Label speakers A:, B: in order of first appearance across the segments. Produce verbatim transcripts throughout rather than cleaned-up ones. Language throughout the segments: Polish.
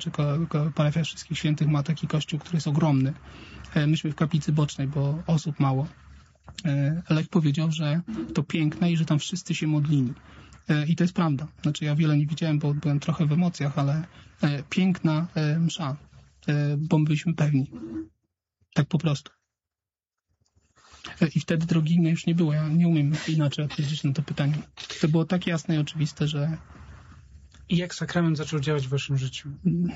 A: znaczy ko, ko, parafia Wszystkich Świętych ma taki kościół, który jest ogromny. Myśmy w kaplicy bocznej, bo osób mało. Lech powiedział, że to piękne i że tam wszyscy się modlili. I to jest prawda. Znaczy ja wiele nie widziałem, bo byłem trochę w emocjach, ale piękna msza, bo my byliśmy pewni. Tak po prostu. I wtedy drogi innej już nie było. Ja nie umiem inaczej odpowiedzieć na to pytanie. To było tak jasne i oczywiste, że...
B: I jak sakrament zaczął działać w waszym życiu?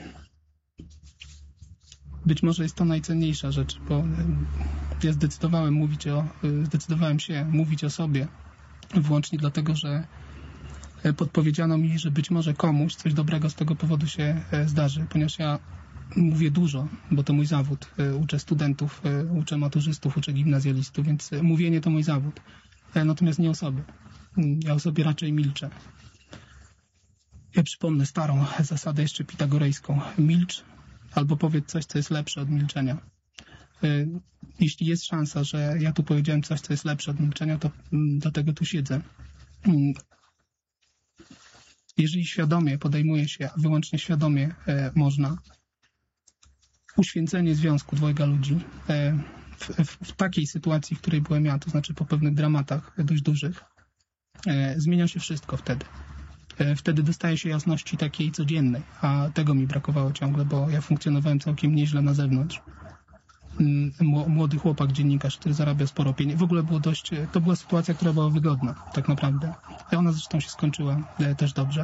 A: Być może jest to najcenniejsza rzecz, bo ja zdecydowałem mówić o, zdecydowałem się mówić o sobie wyłącznie dlatego, że podpowiedziano mi, że być może komuś coś dobrego z tego powodu się zdarzy, ponieważ ja mówię dużo, bo to mój zawód. Uczę studentów, uczę maturzystów, uczę gimnazjalistów, więc mówienie to mój zawód. Natomiast nie o sobie. Ja o sobie raczej milczę. Ja przypomnę starą zasadę jeszcze pitagorejską. Milcz albo powiedz coś, co jest lepsze od milczenia. Jeśli jest szansa, że ja tu powiedziałem coś, co jest lepsze od milczenia, to dlatego tu siedzę. Jeżeli świadomie podejmuje się, a wyłącznie świadomie można, uświęcenie związku dwojga ludzi w, w, w takiej sytuacji, w której byłem ja, to znaczy po pewnych dramatach dość dużych, zmienia się wszystko wtedy. Wtedy dostaje się jasności takiej codziennej, a tego mi brakowało ciągle, bo ja funkcjonowałem całkiem nieźle na zewnątrz. Młody chłopak, dziennikarz, który zarabia sporo pieniędzy. W ogóle było dość, to była sytuacja, która była wygodna, tak naprawdę. I ona zresztą się skończyła też dobrze.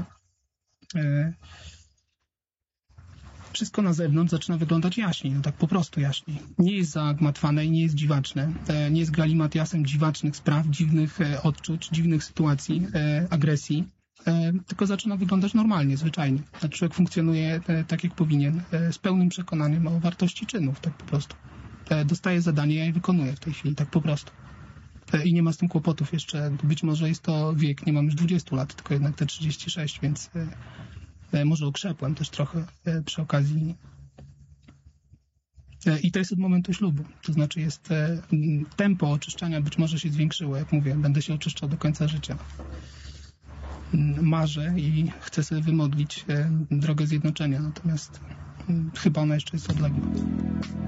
A: Wszystko na zewnątrz zaczyna wyglądać jaśniej, no tak po prostu jaśniej. Nie jest zagmatwane i nie jest dziwaczne. Nie jest galimatiasem dziwacznych spraw, dziwnych odczuć, dziwnych sytuacji, agresji. Tylko zaczyna wyglądać normalnie, zwyczajnie. Człowiek funkcjonuje tak, jak powinien, z pełnym przekonaniem o wartości czynów, tak po prostu. Dostaje zadanie, ja je wykonuję w tej chwili, tak po prostu. I nie ma z tym kłopotów jeszcze. Być może jest to wiek, nie mam już dwudziestu lat, tylko jednak te trzydzieści sześć, więc może okrzepłem też trochę przy okazji. I to jest od momentu ślubu. To znaczy jest tempo oczyszczania być może się zwiększyło, jak mówię, będę się oczyszczał do końca życia. Marzę i chcę sobie wymodlić drogę zjednoczenia, natomiast chyba ona jeszcze jest odległa.